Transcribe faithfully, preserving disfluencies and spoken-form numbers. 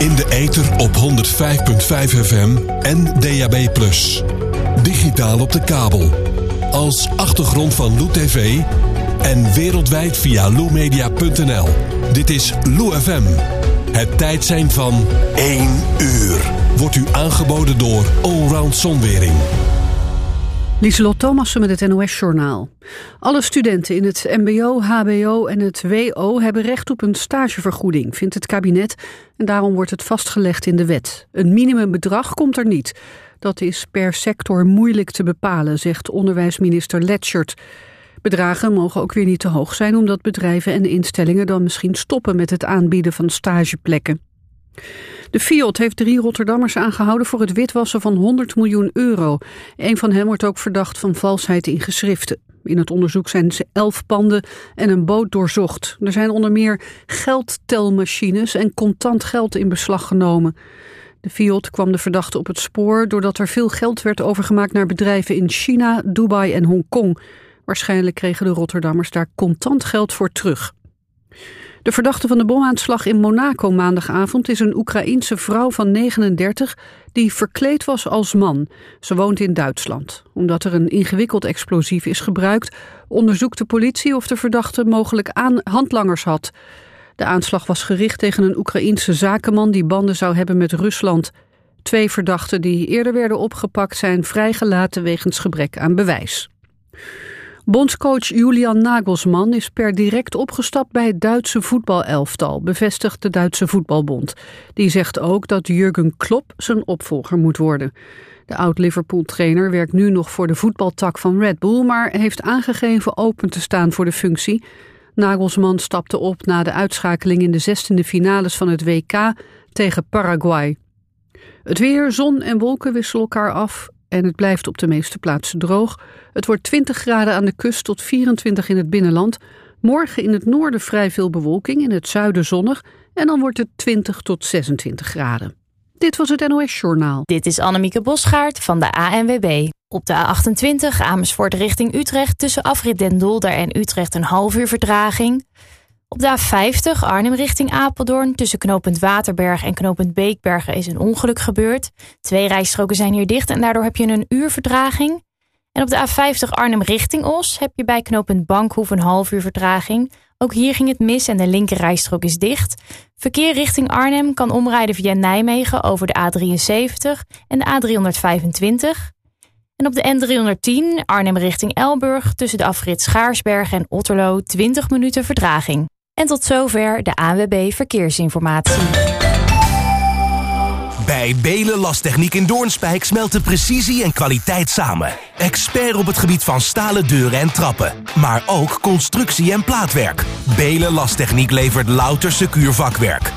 In de ether op honderd vijf komma vijf F M en D A B plus. Digitaal op de kabel. Als achtergrond van Lou T V en wereldwijd via lou media punt n l. Dit is Lou F M. Het tijdsein van één uur. Wordt u aangeboden door Allround Zonwering. Lieselot Thomassen met het N O S-journaal. Alle studenten in het mbo, hbo en het W O hebben recht op een stagevergoeding, vindt het kabinet. En daarom wordt het vastgelegd in de wet. Een minimumbedrag komt er niet. Dat is per sector moeilijk te bepalen, zegt onderwijsminister Letschert. Bedragen mogen ook weer niet te hoog zijn, omdat bedrijven en instellingen dan misschien stoppen met het aanbieden van stageplekken. De Fiat heeft drie Rotterdammers aangehouden voor het witwassen van honderd miljoen euro. Een van hen wordt ook verdacht van valsheid in geschriften. In het onderzoek zijn ze elf panden en een boot doorzocht. Er zijn onder meer geldtelmachines en contant geld in beslag genomen. De Fiat kwam de verdachte op het spoor doordat er veel geld werd overgemaakt naar bedrijven in China, Dubai en Hongkong. Waarschijnlijk kregen de Rotterdammers daar contant geld voor terug. De verdachte van de bomaanslag in Monaco maandagavond is een Oekraïense vrouw van negenendertig die verkleed was als man. Ze woont in Duitsland. Omdat er een ingewikkeld explosief is gebruikt, onderzoekt de politie of de verdachte mogelijk aan handlangers had. De aanslag was gericht tegen een Oekraïense zakenman die banden zou hebben met Rusland. Twee verdachten die eerder werden opgepakt zijn vrijgelaten wegens gebrek aan bewijs. Bondscoach Julian Nagelsmann is per direct opgestapt bij het Duitse voetbalelftal, bevestigt de Duitse voetbalbond. Die zegt ook dat Jurgen Klopp zijn opvolger moet worden. De oud-Liverpool-trainer werkt nu nog voor de voetbaltak van Red Bull, maar heeft aangegeven open te staan voor de functie. Nagelsmann stapte op na de uitschakeling in de zestiende finales van het W K tegen Paraguay. Het weer, zon en wolken wisselen elkaar af en het blijft op de meeste plaatsen droog. Het wordt twintig graden aan de kust tot vierentwintig in het binnenland. Morgen in het noorden vrij veel bewolking, in het zuiden zonnig. En dan wordt het twintig tot zesentwintig graden. Dit was het N O S-journaal. Dit is Annemieke Bosgaard van de A N W B. Op de A achtentwintig Amersfoort richting Utrecht tussen afrit Den Dolder en Utrecht een half uur vertraging. Op de A vijftig Arnhem richting Apeldoorn tussen knooppunt Waterberg en knooppunt Beekbergen is een ongeluk gebeurd. Twee rijstroken zijn hier dicht en daardoor heb je een uur vertraging. En op de A vijftig Arnhem richting Os heb je bij knooppunt Bankhoef een half uur vertraging. Ook hier ging het mis en de linker rijstrook is dicht. Verkeer richting Arnhem kan omrijden via Nijmegen over de A drieënzeventig en de A driehonderdvijfentwintig. En op de N driehonderdtien Arnhem richting Elburg tussen de afrit Schaarsbergen en Otterlo twintig minuten vertraging. En tot zover de A N W B Verkeersinformatie. Bij Belen Lastechniek in Doornspijk smelten precisie en kwaliteit samen. Expert op het gebied van stalen deuren en trappen. Maar ook constructie en plaatwerk. Belen Lastechniek levert louter secuur vakwerk.